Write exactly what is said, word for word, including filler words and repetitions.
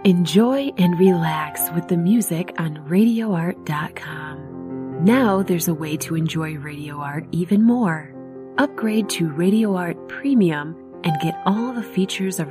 Enjoy and relax with the music on radio art dot com. Now there's a way to enjoy Radio Art even more. Upgrade to Radio Art Premium and get all the features of